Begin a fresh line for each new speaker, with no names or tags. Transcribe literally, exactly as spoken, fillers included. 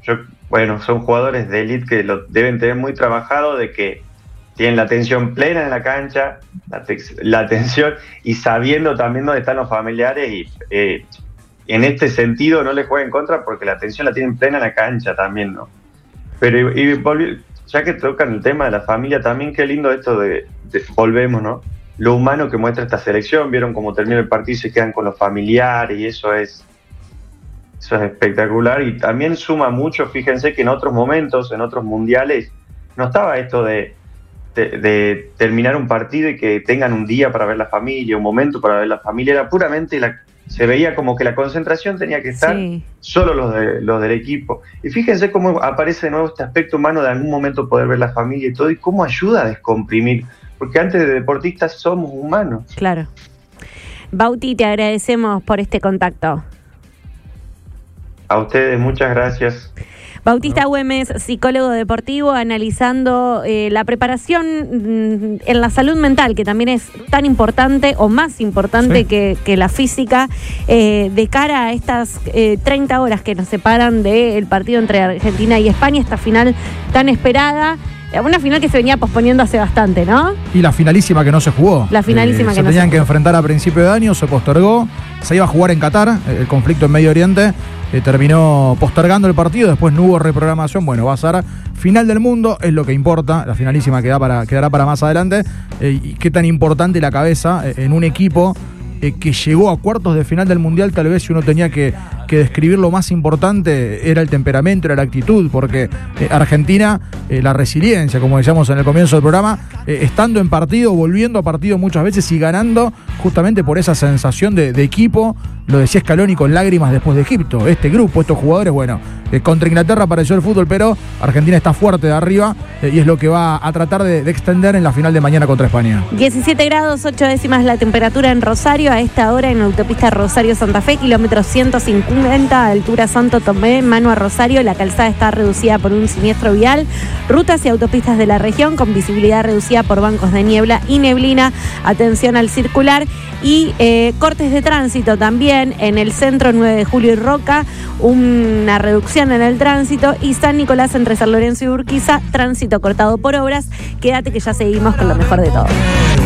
yo, bueno, son jugadores de élite que lo deben tener muy trabajado, de que tienen la atención plena en la cancha, la, tex, la atención y sabiendo también dónde están los familiares y eh, en este sentido no les juega en contra porque la atención la tienen plena en la cancha también, ¿no? Pero y, y volví, ya que tocan el tema de la familia, también qué lindo esto de, de volvemos, ¿no? Lo humano que muestra esta selección, vieron cómo termina el partido y se quedan con los familiares y eso es eso es espectacular y también suma mucho, fíjense que en otros momentos, en otros mundiales, no estaba esto de De, de terminar un partido y que tengan un día para ver la familia, un momento para ver la familia, era puramente, la, se veía como que la concentración tenía que estar sí. solo los, de, los del equipo. Y fíjense cómo aparece de nuevo este aspecto humano de algún momento poder ver la familia y todo, y cómo ayuda a descomprimir, porque antes de deportistas somos humanos.
Claro. Bauti, te agradecemos por este contacto.
A ustedes, muchas gracias.
Bautista Güemes, psicólogo deportivo, analizando eh, la preparación mm, en la salud mental, que también es tan importante o más importante sí. que, que la física, eh, de cara a estas eh, treinta horas que nos separan del partido entre Argentina y España, esta final tan esperada. Una final que se venía posponiendo hace bastante, ¿no?
Y la finalísima que no se jugó.
La finalísima
eh,
que
se
no
tenían
se
que enfrentar a principio de año, se postergó. Se iba a jugar en Qatar, el conflicto en Medio Oriente. Eh, terminó postergando el partido, después no hubo reprogramación. Bueno, va a ser final del mundo, es lo que importa. La finalísima queda para, quedará para más adelante. Eh, y qué tan importante la cabeza eh, en un equipo eh, que llegó a cuartos de final del Mundial. Tal vez si uno tenía que, que describir lo más importante, era el temperamento, era la actitud, porque eh, Argentina, eh, la resiliencia, como decíamos en el comienzo del programa, eh, estando en partido, volviendo a partido muchas veces y ganando justamente por esa sensación de, de equipo. Lo decía Scaloni con lágrimas después de Egipto. Este grupo, estos jugadores, bueno, eh, contra Inglaterra apareció el fútbol, pero Argentina está fuerte de arriba eh, y es lo que va a tratar de, de extender en la final de mañana contra España.
diecisiete grados, ocho décimas la temperatura en Rosario, a esta hora en autopista Rosario-Santa Fe, kilómetro ciento cincuenta, altura Santo Tomé, mano a Rosario. La calzada está reducida por un siniestro vial. Rutas y autopistas de la región con visibilidad reducida por bancos de niebla y neblina. Atención al circular y eh, cortes de tránsito también en el centro nueve de julio y Roca, una reducción en el tránsito, y San Nicolás entre San Lorenzo y Urquiza, tránsito cortado por obras. Quédate que ya seguimos con lo mejor de todo.